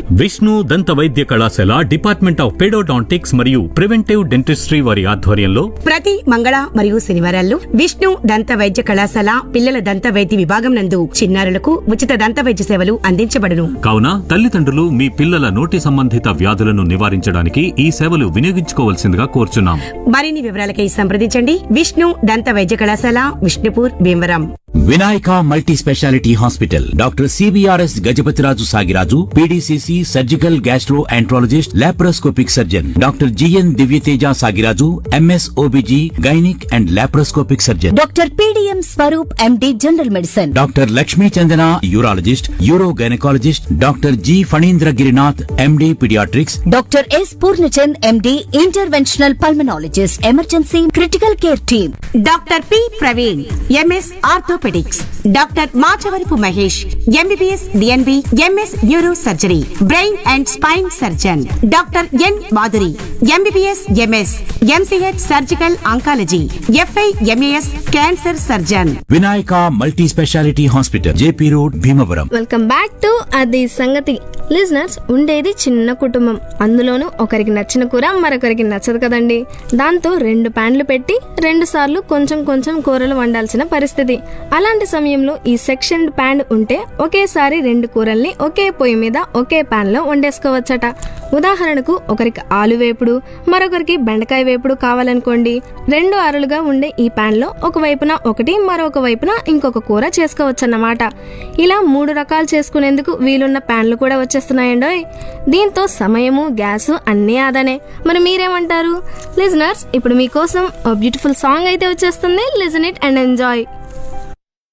విష్ణు దంత వైద్య కళాశాల డిపార్ట్మెంట్ ఆఫ్ పెడోడాంటిక్స్ మరియు ప్రివెంటివ్ డెంటిస్ట్రీ వారి ఆధ్వర్యంలో ప్రతి మంగళ మరియు శనివారాల్లో విష్ణు దంత వైద్య కళాశాల పిల్లల దంత వైద్య విభాగం నందు చిన్నారులకు ఉచిత దంత వైద్య సేవలు అందించబడును. కావున తల్లిదండ్రులు మీ పిల్లల నోటి సంబంధిత వ్యాధులను నివారించడానికి ఈ సేవలు వినియోగించుకోవాల్సిందిగా కోరుచున్నాం. మరిన్ని వివరాలకై సంప్రదించండి. విష్ణు దంత వైద్య కళాశాల, Vishnupur, Bhimavaram. Vinayaka multi speciality hospital doctor CBRS Gajapathiraju Sagiraju, PDCC surgical gastro enterologist, laparoscopic surgeon doctor GN Divyateja Sagiraju, MS OBG gynaec and laparoscopic surgeon doctor PDM Swaroop MD general medicine, doctor Lakshmi Chandana urologist, euro gynaecologist, doctor G Phanindra Girinath MD paediatrics, doctor yes Purnachand MD interventional pulmonologist, emergency critical care team, doctor P Praveen MS orthopaedics, doctor Machavarapu Mahesh MBBS DNB MS neuro surgery brain and spine surgeon, doctor N Madhuri MBBS MS MCh surgical oncology f i MAS cancer surgeon. Vinayaka multi speciality hospital, JP road, Bhimavaram. Welcome back to అది సంగతి. Listeners, ఉండేది చిన్న కుటుంబం, అందులోనూ ఒకరికి నచ్చిన కూర మరొకరికి నచ్చదు కదండి. దాంతో 2 ప్యాన్లు పెట్టి 2 సార్లు కొంచెం కొంచెం కూరలు వండాల్సిన పరిస్థితి. అలాంటి సమయంలో ఈ సెక్షన్ ప్యాన్ ఉంటే ఒకేసారి 2 కూరల్ని ఒకే పొయ్యి మీద ఒకే ప్యాన్ లో వండేసుకోవచ్చట. ఉదాహరణకు ఒకరికి ఆలు వేపుడు, మరొకరికి బెండకాయ వేపుడు కావాలనుకోండి. 2 అరలుగా ఉండే ఈ ప్యాన్ లో ఒక వైపున ఒకటి, మరొక వైపున ఇంకొక కూర చేసుకోవచ్చన్నమాట. ఇలా 3 రకాలు చేసుకునేందుకు వీలున్న ప్యాన్లు కూడా వచ్చేస్తున్నాయండోయ్. దీంతో సమయము, గ్యాస్ అన్నీ ఆదానే. మరి మీరేమంటారు లిజనర్స్? ఇప్పుడు మీకోసం ఓ బ్యూటిఫుల్ సాంగ్ అయితే వచ్చేస్తుంది. Listen it and enjoy.